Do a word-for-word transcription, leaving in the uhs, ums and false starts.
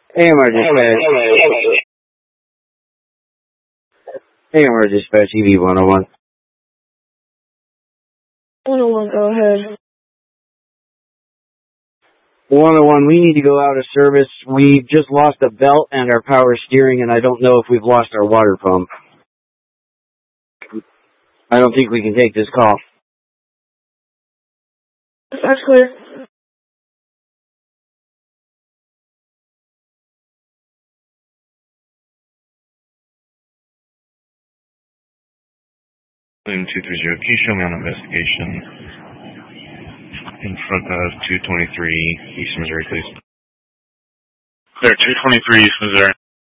A M R Dispatch. A M R Dispatch, E V one oh one. one oh one, go ahead. one oh one, we need to go out of service. We've just lost a belt and our power steering, and I don't know if we've lost our water pump. I don't think we can take this call. That's clear. two three zero, can you show me on investigation in front of two twenty-three East Missouri, please? Clear, two twenty-three East Missouri.